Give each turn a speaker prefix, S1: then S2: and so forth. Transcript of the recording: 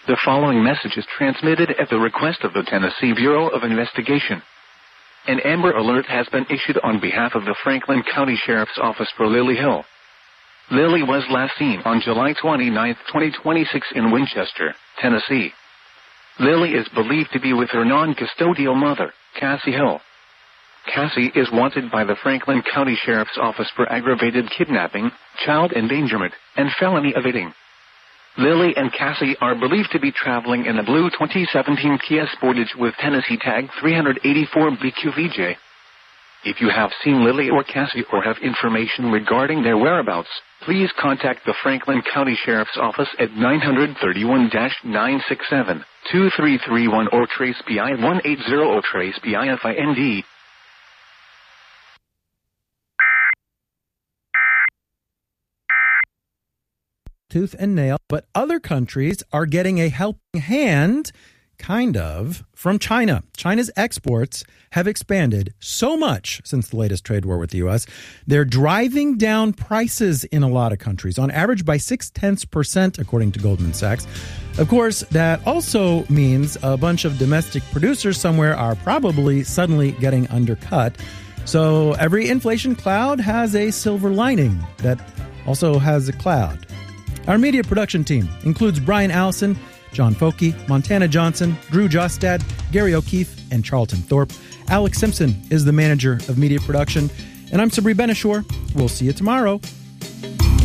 S1: The following message is transmitted at the request of the Tennessee Bureau of Investigation. An Amber Alert has been issued on behalf of the Franklin County Sheriff's Office for Lily Hill. Lily was last seen on July 29, 2026 in Winchester, Tennessee. Lily is believed to be with her non-custodial mother, Cassie Hill. Cassie is wanted by the Franklin County Sheriff's Office for aggravated kidnapping, child endangerment, and felony evading. Lily and Cassie are believed to be traveling in a blue 2017 Kia Sportage with Tennessee tag 384 BQVJ. If you have seen Lily or Cassie or have information regarding their whereabouts, please contact the Franklin County Sheriff's Office at 931-967-2331 or trace PI 180 or trace PI FIND.
S2: Tooth and nail, but other countries are getting a helping hand, kind of, from China. China's exports have expanded so much since the latest trade war with the U.S. They're driving down prices in a lot of countries, on average by 0.6%, according to Goldman Sachs. Of course, that also means a bunch of domestic producers somewhere are probably suddenly getting undercut. So every inflation cloud has a silver lining that also has a cloud. Our media production team includes Brian Allison, John Folke, Montana Johnson, Drew Jostad, Gary O'Keefe, and Charlton Thorpe. Alex Simpson is the manager of media production. And I'm Sabri Benishore. We'll see you tomorrow.